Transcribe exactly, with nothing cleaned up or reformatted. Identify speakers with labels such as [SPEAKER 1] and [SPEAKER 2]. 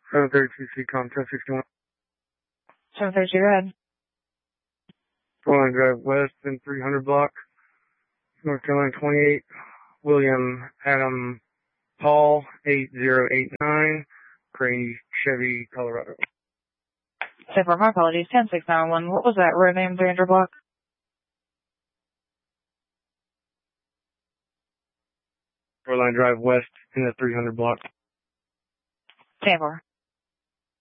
[SPEAKER 1] seven thirty-two C-Com ten sixty-one.
[SPEAKER 2] seven thirty-two, go ahead.
[SPEAKER 1] Shoreline Drive West in three hundred block, North Carolina twenty-eight, William Adam Paul eight zero eight nine, Crane Chevy, Colorado.
[SPEAKER 2] ten four, my apologies, ten six nine one. What was that road name, three hundred block?
[SPEAKER 1] Shoreline Drive West in the three hundred block.
[SPEAKER 2] ten four.